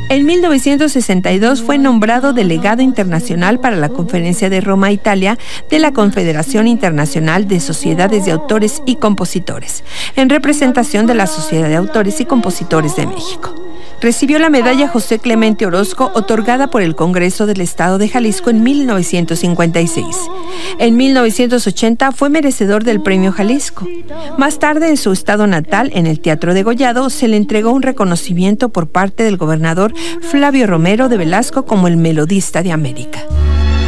En 1962 fue nombrado delegado internacional para la Conferencia de Roma, Italia, de la Confederación Internacional de Sociedades de Autores y Compositores, en representación de la Sociedad de Autores y Compositores de México. Recibió la medalla José Clemente Orozco, otorgada por el Congreso del Estado de Jalisco en 1956. En 1980 fue merecedor del Premio Jalisco. Más tarde, en su estado natal, en el Teatro Degollado, se le entregó un reconocimiento por parte del gobernador Flavio Romero de Velasco como el Melodista de América.